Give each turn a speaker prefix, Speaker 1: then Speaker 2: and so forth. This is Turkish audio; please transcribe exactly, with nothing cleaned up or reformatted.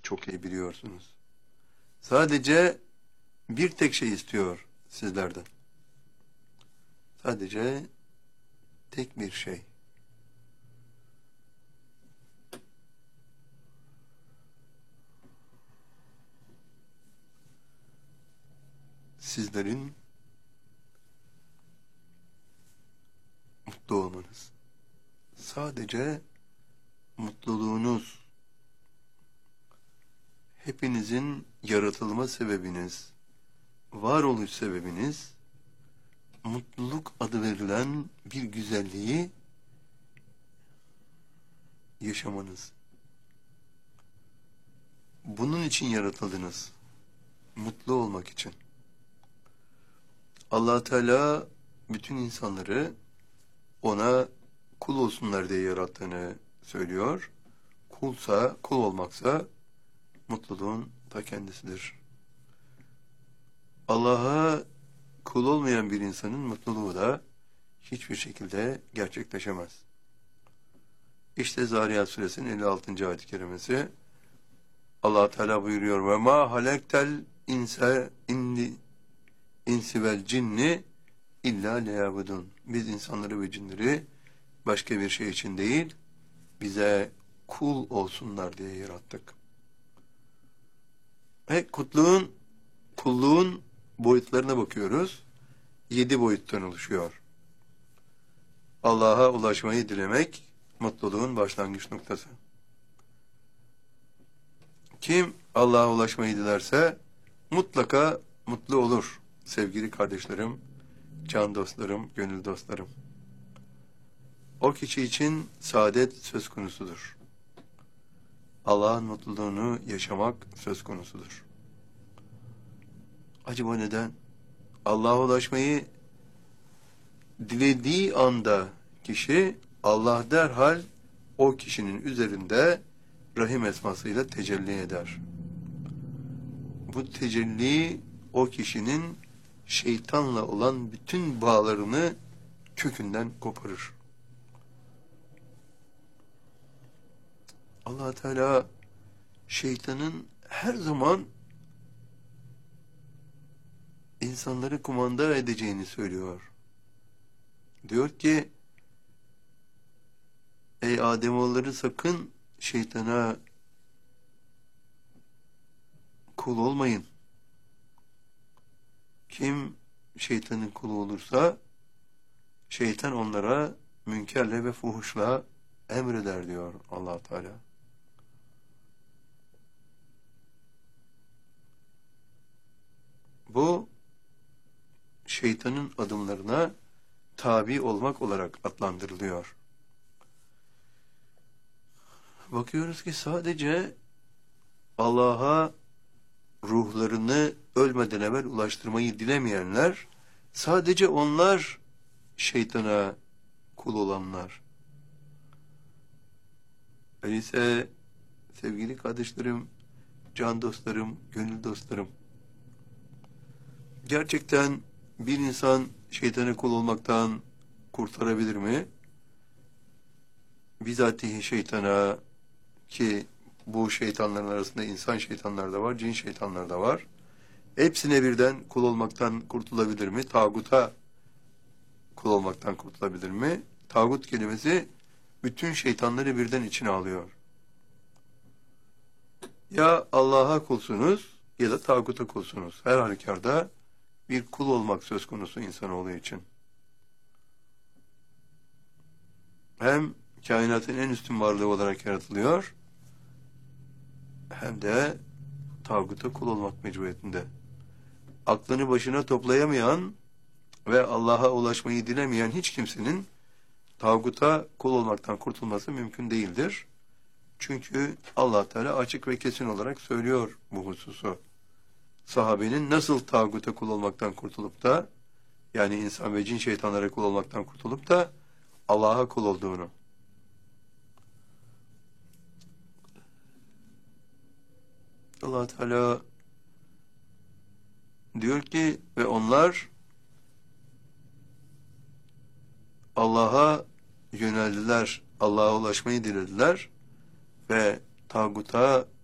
Speaker 1: çok iyi biliyorsunuz. Sadece bir tek şey istiyor sizlerden. Sadece tek bir şey. Sizlerin mutlu olmanız. Sadece mutluluğunuz. Hepinizin yaratılma sebebiniz, varoluş sebebiniz, mutluluk adı verilen bir güzelliği yaşamanız. Bunun için yaratıldınız. Mutlu olmak için. Allah Teala bütün insanları ona kul olsunlar diye yarattığını söylüyor. Kulsa, kul olmaksa mutluluğun ta kendisidir. Allah'a kul olmayan bir insanın mutluluğu da hiçbir şekilde gerçekleşemez. İşte Zariyat Suresinin elli altıncı ayet-i kerimesi. Allah Teala buyuruyor: "Ve ma halaktel insa indi insi vel cinni illa liyabudun." Biz insanları ve cinleri başka bir şey için değil, bize kul olsunlar diye yarattık. Ve kutluğun, kulluğun boyutlarına bakıyoruz. Yedi boyuttan oluşuyor. Allah'a ulaşmayı dilemek, mutluluğun başlangıç noktası. Kim Allah'a ulaşmayı dilerse mutlaka mutlu olur. Sevgili kardeşlerim, can dostlarım, gönül dostlarım. O kişi için saadet söz konusudur. Allah'ın mutluluğunu yaşamak söz konusudur. Acaba neden? Allah'a ulaşmayı dilediği anda kişi, Allah derhal o kişinin üzerinde Rahim esmasıyla tecelli eder. Bu tecelli o kişinin şeytanla olan bütün bağlarını kökünden koparır. Allah Teala şeytanın her zaman insanları kumanda edeceğini söylüyor. Diyor ki: "Ey Ademoğulları, sakın şeytana kul olmayın. Kim şeytanın kulu olursa şeytan onlara münkerle ve fuhuşla emreder," diyor Allah Teala. Bu şeytanın adımlarına tabi olmak olarak adlandırılıyor. Bakıyoruz ki sadece Allah'a ruhlarını ölmeden evvel ulaştırmayı dilemeyenler, sadece onlar şeytana kul olanlar. Öyleyse sevgili kardeşlerim, can dostlarım, gönül dostlarım, gerçekten bir insan şeytana kul olmaktan kurtarabilir mi? Bizatihi şeytana, ki bu şeytanların arasında insan şeytanlar da var, cin şeytanlar da var. Hepsine birden kul olmaktan kurtulabilir mi? Tağuta kul olmaktan kurtulabilir mi? Tağut kelimesi bütün şeytanları birden içine alıyor. Ya Allah'a kulsunuz ya da tağuta kulsunuz. Her halükarda bir kul olmak söz konusu insanoğlu için. Hem kainatın en üstün varlığı olarak yaratılıyor, hem de tağuta kul olmak mecburiyetinde. Aklını başına toplayamayan ve Allah'a ulaşmayı dilemeyen hiç kimsenin tağuta kul olmaktan kurtulması mümkün değildir. Çünkü Allah Teala açık ve kesin olarak söylüyor bu hususu. Sahabenin nasıl tağuta kul olmaktan kurtulup da, yani insan ve cin şeytanlara kul olmaktan kurtulup da Allah'a kul olduğunu. Allah Teala diyor ki: "Ve onlar Allah'a yöneldiler, Allah'a ulaşmayı dilediler ve tağuta